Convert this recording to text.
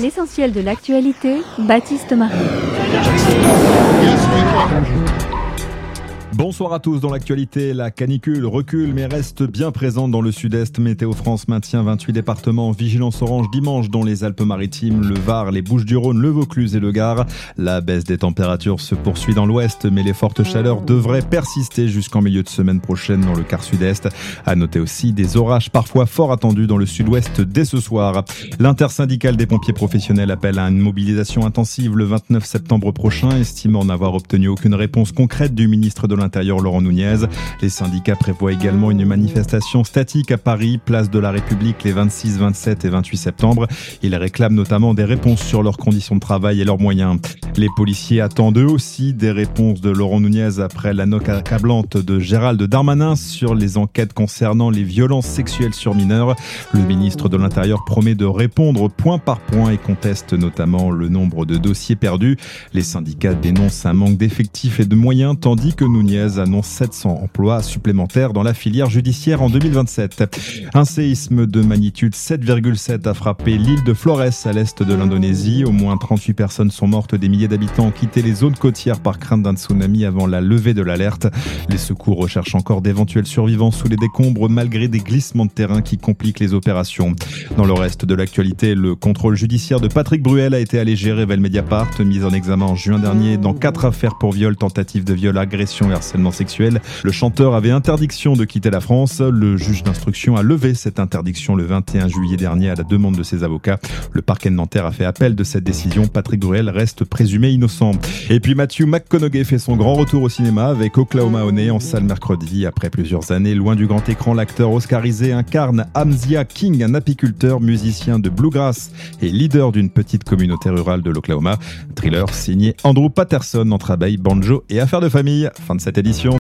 L'essentiel de l'actualité, Baptiste Marie. Bonsoir à tous. Dans l'actualité, la canicule recule mais reste bien présente dans le sud-est. Météo France maintient 28 départements en vigilance orange dimanche, dont les Alpes-Maritimes, le Var, les Bouches-du-Rhône, le Vaucluse et le Gard. La baisse des températures se poursuit dans l'ouest, mais les fortes chaleurs devraient persister jusqu'en milieu de semaine prochaine dans le quart sud-est. À noter aussi des orages parfois fort attendus dans le sud-ouest dès ce soir. L'intersyndicale des pompiers professionnels appelle à une mobilisation intensive le 29 septembre prochain, estimant n'avoir obtenu aucune réponse concrète du ministre de l'Intérieur Laurent Nunez. Les syndicats prévoient également une manifestation statique à Paris, place de la République les 26, 27 et 28 septembre. Ils réclament notamment des réponses sur leurs conditions de travail et leurs moyens. Les policiers attendent eux aussi des réponses de Laurent Nunez après la note accablante de Gérald Darmanin sur les enquêtes concernant les violences sexuelles sur mineurs. Le ministre de l'Intérieur promet de répondre point par point et conteste notamment le nombre de dossiers perdus. Les syndicats dénoncent un manque d'effectifs et de moyens, tandis que Nunez annonce 700 emplois supplémentaires dans la filière judiciaire en 2027. Un séisme de magnitude 7,7 a frappé l'île de Flores à l'est de l'Indonésie. Au moins 38 personnes sont mortes, des milliers d'habitants ont quitté les zones côtières par crainte d'un tsunami avant la levée de l'alerte. Les secours recherchent encore d'éventuels survivants sous les décombres malgré des glissements de terrain qui compliquent les opérations. Dans le reste de l'actualité, le contrôle judiciaire de Patrick Bruel a été allégé, révèle Mediapart. Mis en examen en juin dernier dans 4 affaires pour viol, tentative de viol, agression et harcèlement sexuel. Le chanteur avait interdiction de quitter la France. Le juge d'instruction a levé cette interdiction le 21 juillet dernier à la demande de ses avocats. Le parquet de Nanterre a fait appel de cette décision. Patrick Bruel reste présumé innocent. Et puis Matthew McConaughey fait son grand retour au cinéma avec Oklahoma Honey en salle mercredi. Après plusieurs années loin du grand écran, l'acteur oscarisé incarne Amzia King, un apiculteur, musicien de bluegrass et leader d'une petite communauté rurale de l'Oklahoma. Thriller signé Andrew Patterson entre abeilles, banjo et affaires de famille. Fin de cette édition.